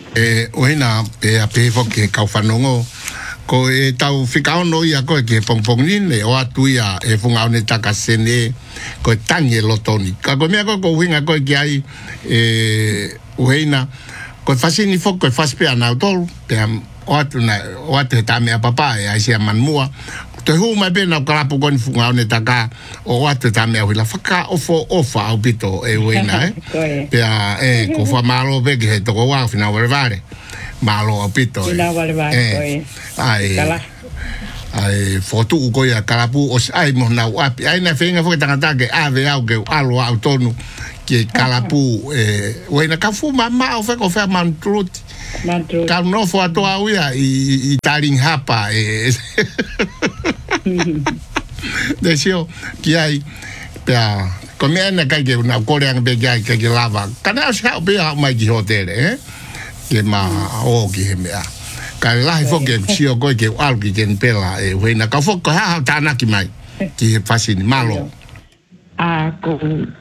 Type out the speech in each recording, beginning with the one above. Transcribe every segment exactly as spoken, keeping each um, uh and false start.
E oina pe a pe fo ke kau whanongo. Ko e tau whikao no ia koe ke pongpongin le o atu ia e funga one taka sene ko e tangi e lotoni. Ka ko mea koe ko uhinga koe ki ai e uheina ko e whasini fo ko e whaspea nau tolu pe o atu na o atu he tamea papa e aisia manmua. Te hu mai pena o karapu koni funga one taka o atu tamea huila whaka ofo ofa au pito e uheina eh. Pea e ko wha malo peke he toko wau fina warevare. Malo apito eh. eh. Ai ai foto uko ya kalapu os ai mo na api ai na fenga fo tanga ke ave au ke alo autono ke kalapu eh wena ka fu mama o fe ko fe man trut ka no fo ato au ya i taring hapa eh desio ki ai pa come na ka ke na korean be ga ke lava kana sa be mai ki hotel eh ke ma o ki mea ka lai fo ke sio ko ke al ki ken pela e we na ka fo ko ha tana ki mai ki fasini malo a ko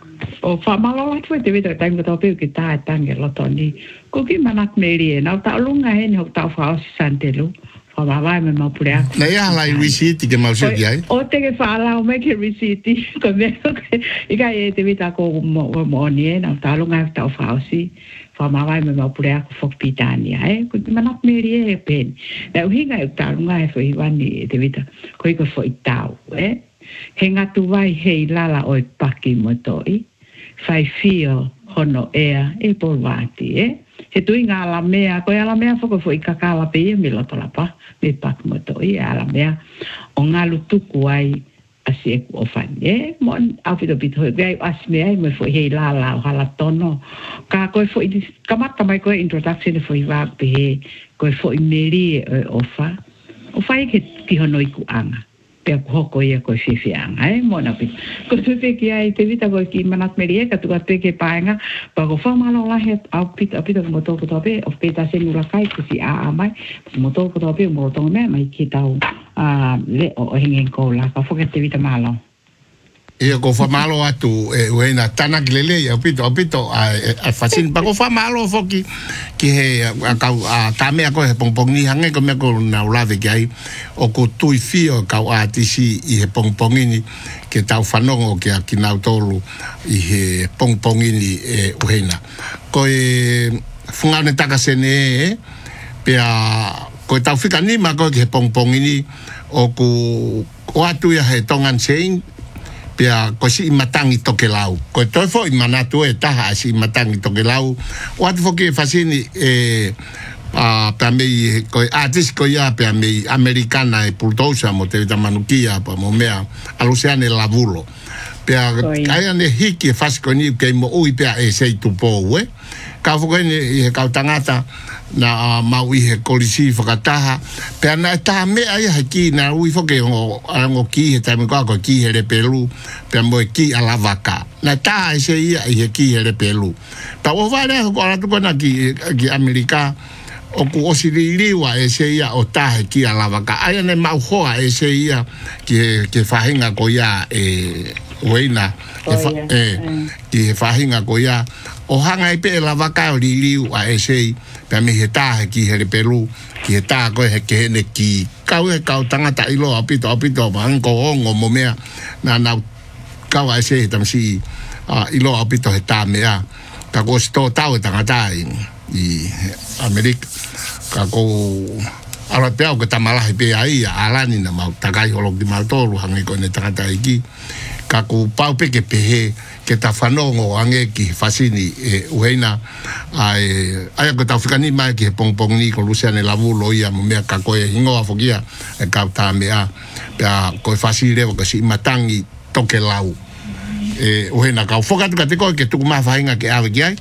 o fa malo la tu te vita tango to pe ki ta tange lo toni ko ki manak meri na ta lunga he no ta fa santelo fa va vai me ma pure na ya la receipt ke ma sio ki ai o te ke fa la o me ke receipt ko me i ka e te vita ko mo mo ni na ta lunga ta fa si fa mawai me mau pure ako fokpitania eh ko manap meri e pen na uhinga e tarunga e foi wani te vita ko iko foi tau eh henga tu vai hei lala o paki motoi fai fio hono ea e polvati eh he tu inga la mea ko ala mea foko foi kakala pe me lo tola pa me pak motoi ala mea o ngalu tuku ai asi e ofan e mon afito bito e asme ai me foi hei la la hala tono ka ko foi kamata mai ko introduction foi va pe ko foi meri ofa ofa ke ki hono iku anga pe ko ko ia ko fifi anga e mon afito ko tu pe ki ai te vita ko ki manat meri ka tu ka pe ke paanga pa ko fa malo la het apito apito mo to ko to pe of pe ta se nula kai ko si a mai mo to ko to pe mo to me mai ki tau a le o hingen ko la ka foka te vita malo e ko fa malo atu e wena tana glele ya pito pito a a fasin pa ko fa malo foki ki he a ka a tame ko he pongpong ni hange ko me ko na ula de kai o ko tui fio ka a tisi i he pongpong ni ke tau fanongo ke a kinau tolu i he pongpong ni e wena ko e funga ne taka sene pe a ko tau fika ni ma ko ke pongpong ni o ku o atu ya he tongan sein pia ko si matangi toke lau ko to fo i manatu e taha si matangi toke lau o atu fo ke fasini e a pa me ko atis ko ya pa me americana e pultosa mo te tamanukia pa mo mea alusiane lavulo pia ai ane hiki fasco ni ke mo ui pia e sei tu po we ka fo ko ni e ka tangata na mau i he kolisi whakataha pea na taha mea ia haki na ui whoke o arango ki he taime koa ko ki he re pelu pea mo e ki ala waka na taha e se ia i he ki he re pelu pa o vare ko aratu kona ki ki Amerika o ku osiririwa e se ia o taha ki ala waka aia ne mau hoa e se ia ki ke whahinga ko ia e weina e ki whahinga ko ia o hanga i pe la waka o ririu a e se pe me he taha ki he re pelu ki he taha ko he ke ne ki kau e kau tangata ilo apito apito mango ongo mo mea na na kau a se tam si ilo apito he taha mea ka ko sto tau e tangata i Amerika ka ko ala pea o ke tamalahi pe ai alani na mau takai holok di maltolu hangi ko ne tangata iki ka ko pau pe ke pehe ke ta whanongo ange ki fasini e uheina ai ai ko ta whikani mai ki pongpong ni ko lusiane lavulo ia mo mea ka koe hingoa fokia e ka ta mea pea koe fasire o ka si matangi toke lau e uheina ka fokatu ka te koe ke tuku maa whainga ke awe ki ai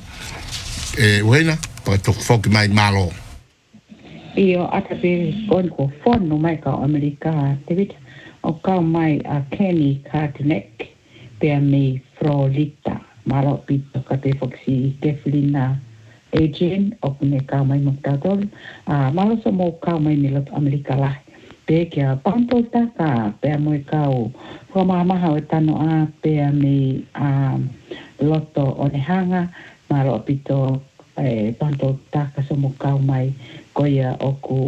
e uheina pa tuku foki mai malo io ata pe kon ko fono mai ka Amerika te vita o ka mai a Kenny Cartneck pe me Frolita malo pito ka te foxi Keflina agent o ne ka mai moktatol a malo so mo ka mai ni lot Amerika la pe ke a panto ta ka pe mo ka o ko mama ha tano a pe me a loto o ne hanga malo pito e panto taka so mo kau mai ko ia o ku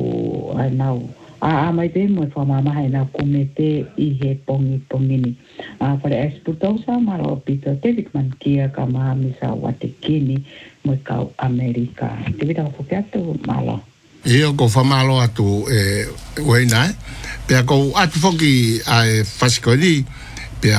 nau a mai pe mo fa mama hai na komite I he pongi pongini a para exportosa malo pito David man kia kama misa watekini mo kau Amerika te vita ko fiato malo io ko fa malo atu e wena pe ko atu foki ai faskoli pe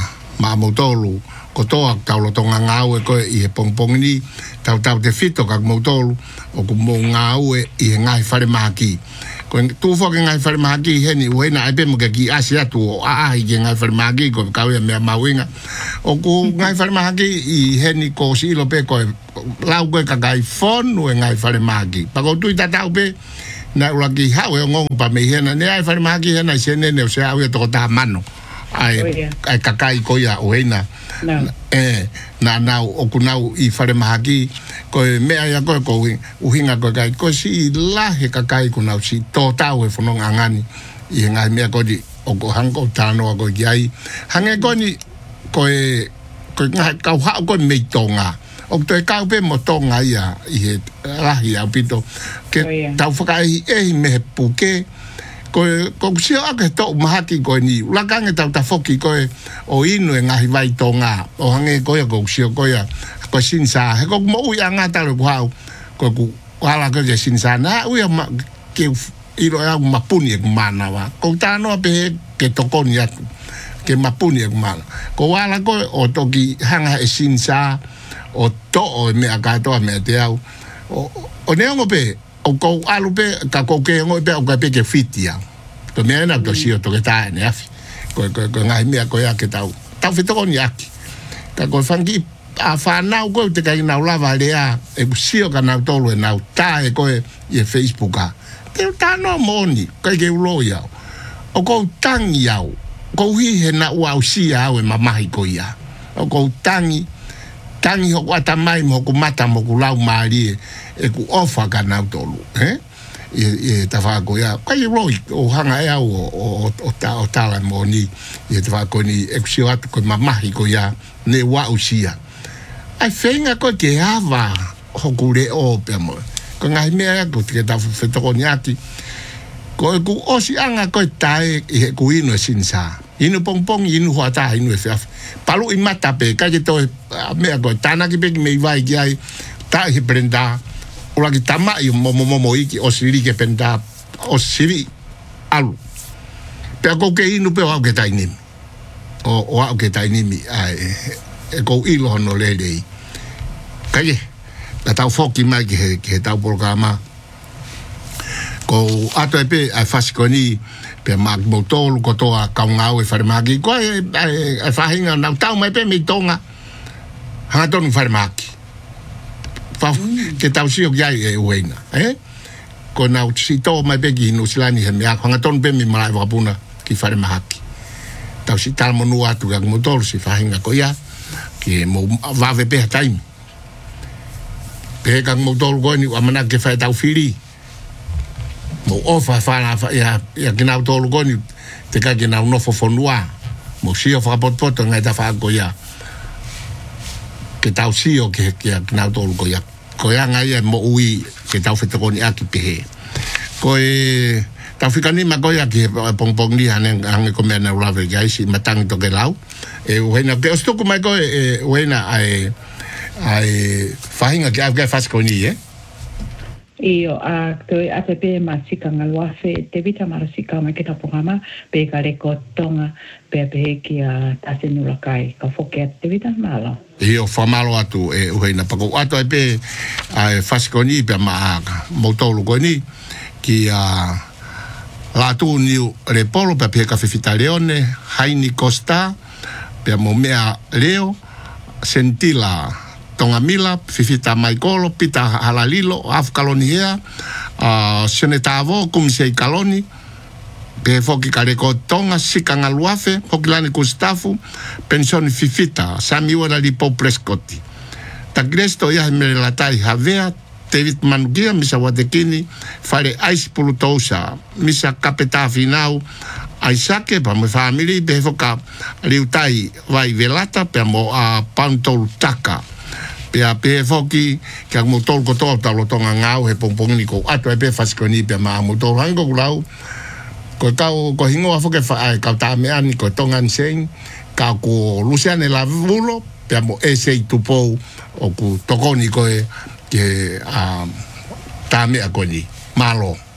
ma motolu ko toa taulo tonga ngau e ko I he pongpongini tau tau te fito ka motolu o ko mo ngau e I ngai fare maki ko tu foki ngai fare maki he ni wena ai pe mo ki asia tu a a I ngai fare maki ko ka we me mawinga o ko ngai fare maki I he ni ko si lo pe ko lau ko ka kai fon o ngai fare maki pa ko tu ta tau pe na ula ki ha we ngong pa me he na ne ai fare maki he na sene ne o se au to ta mano ai ai kakai ko ya wena no. eh na na o kunau I fare mahaki ko me ai ko ko uhinga ko kai ko si la he kakai kunau si to tau e fono ngani I ngai me ko di o ko hango tano ko ai hange ko ni ko e ko ngai ka ha ko me tonga o to ka pe mo tonga ia I la ia pito ke tau fakai e me puke ko ko sio ake to mahaki ko ni la kange tau ta foki ko o inu e ngahi vai tonga o hange ko ya ko sio ko ya ko sinsa he ko mo ya ngata lo ko ko ku ala ko je sinsa na u ya ke iro ya mapuni e mana wa ko ta no pe ke to ko ni ke mapuni e mana ko ala ko o toki hanga e sinsa o to o me aka to me te au o o ne ngo pe o ko alu pe ka ko ke ngo pe o ka pe ke fitia to me na to sio to ke ta ne afi ko ko ko ngai me ko ya ke tau tau fito ko ni aki ka ko fangi a fa na ko te ka na la vale a e sio ka na to lo na ta e ko e Facebook a te ta no moni ka ke lo ya o ko tang ya ko hi he na wa si a o mama ko ya o ko tangi tangi ho ata mai mo ko mata mo ko lau mali e ku ofa ka na tolu eh e e ta fa ko ya ka i roi o hanga e o o o ta o ta la moni e ta fa ko ni e ku at ko mama ko ya ne wa usia ai fenga ko ke ava ho ku le o pe mo ko ngai me ko te ta fe to ko ni ati ko ku o si anga ko tai e ku ino sinsa inu pong pong inu ho ata inu e fa palu i mata pe ka ke to me ko tana ki pe me vai ki ai ta hi prenda ora ki tama i mo mo mo iki o siri ke penda o siri alu pe ko ke inu pe o ke tai ni o o ke tai ni mi ai e ko ilo no le le ka ye la tau foki mai ke ke tau programa ko ato e pe ai fasikoni pe mag botol ko to a kaungau e farmaki ko e e fahinga na tau mai pe mi tonga ha ton farmaki fa ke tau sio ya e wena eh ko na si to mai pe gi no silani he me a ha ton pe mi mai va puna ki farmaki tau si tal monu atu ga motor si fahinga ko ya ki mo va ve pe time pe ga motor ko ni amana ke fa tau fili mo ofa fa ya ya kina to lo ni te ka kina no fo fonua mo si o fa pot pot ngai ta fa ko ya ke tau si o ke ke kina to lo ya ko ya ngai mo ui ke tau fete ko ni aki pe ko e tau fikani ma ko ya ke pong pong ni hanen ang ko me na ula ve gai si matang to ke lau e wena pe sto ko mai ko e wena ai ai fahinga ke ga fas ko ni eh Io a toi a te pe ma sika ngaluafe te vita mara sika mai ke tapongama pe ka reko tonga pe pe ki a tasenula kai ka foke te vita malo io fa malo atu e uheina pako atu e pe a fasikoni pe ma motolo koni ki a la tu niu repolo pe pe ka fifita leone haini costa pe mo mea leo sentila Tonga Mila, Fifita Maikolo, Pita Halalilo, Af Kalonia, uh, Senetavo, Kumisei Kaloni, Pe Foki Kareko Tonga, Sika Ngaluafe, Hokilani Kustafu, Pensioni Fifita, Samiwara Lipo Prescotti. Tagresto ya Merelatai Havea, David Manugia, Misa Watekini, Fare Ais Pulutousa, Misa Kapeta Finau, Aisake, pa me family, Pe Foka Liutai Vai Velata, Pe mo a Pantol Taka. Pea pe foki ka mo tol ko tol talo tonga ngau he pongpong ni ko ato e pe fasiko ni pe ma mo tol hango lau ko tau ko hingo afo ke fa ai ka ta me ani ko tonga sen ka ko luciane la vulo pe mo ese tupo o ku tokoni ko e ke a ta me ko ni malo